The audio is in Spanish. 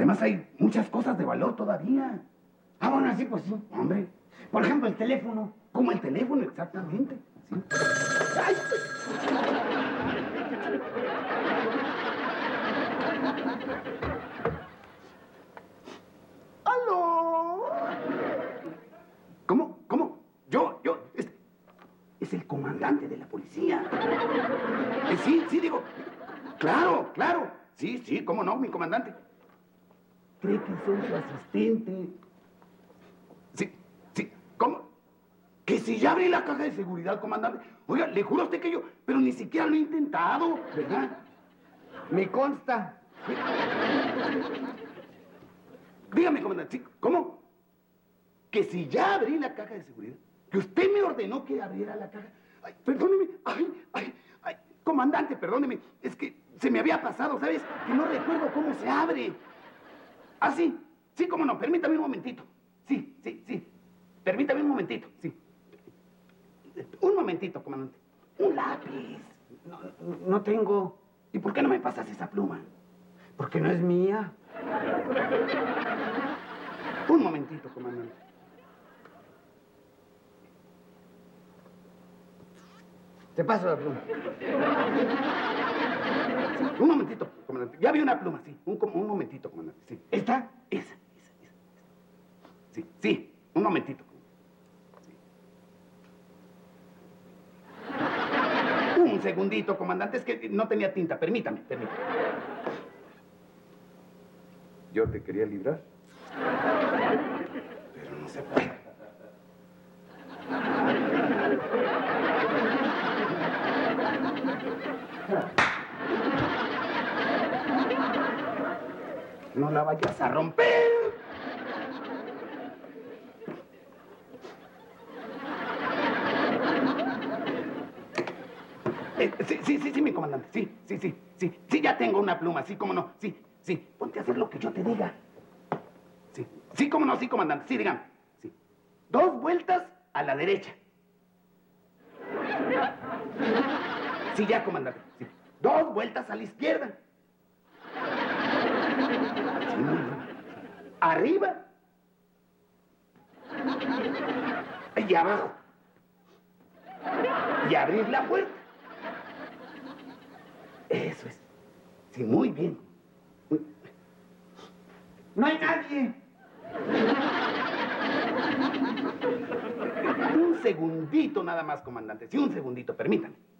Además hay muchas cosas de valor todavía. Ah, bueno, así pues sí. Hombre, Por ejemplo, el teléfono. como el teléfono, exactamente. ¿Sí? ¡Ay! ¡Aló! ¿Cómo? ¿Cómo? Es el comandante de la policía. Sí, digo. Claro, claro. Sí, cómo no, mi comandante. ¿Cree que soy su asistente? Sí, ¿cómo? Que si ya abrí la caja de seguridad, comandante. Oiga, le juro a usted que yo, pero ni siquiera lo he intentado, ¿verdad? Me consta. Dígame, comandante, ¿sí? ¿Cómo? Que si ya abrí la caja de seguridad, que usted me ordenó que abriera la caja. Ay, perdóneme, ay, comandante, perdóneme, es que se me había pasado, ¿sabes? Que no recuerdo cómo se abre. Ah, sí, cómo no, permítame un momentito. Sí, permítame un momentito, sí. Un momentito, comandante. Un lápiz. No tengo. ¿Y por qué no me pasas esa pluma? Porque no es mía. Un momentito, comandante. Te paso la pluma. Un momentito, comandante. Ya vi una pluma, sí. Un momentito, comandante. Sí. ¿Esta? Esa. Sí. Un momentito. Sí. Un segundito, comandante. Es que no tenía tinta. Permítame. Yo te quería librar. Pero no se puede. No la vayas a romper. Sí, mi comandante. Sí, ya tengo una pluma. Sí, cómo no. Sí. Ponte a hacer lo que yo te diga. Sí, cómo no. Sí, comandante. Sí, dígame. Sí. 2 vueltas a la derecha. Sí, ya, comandante. Sí. 2 vueltas a la izquierda. Sí, muy bien. Arriba. Y abajo. Y abrir la puerta. Eso es. Sí, muy bien. ¡No hay nadie! Un segundito nada más, comandante. Sí, un segundito, permítame.